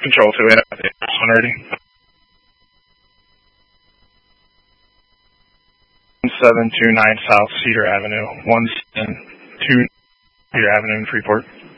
Control 2, one ready. 1729 South Cedar Avenue, 172 Cedar Avenue in Freeport.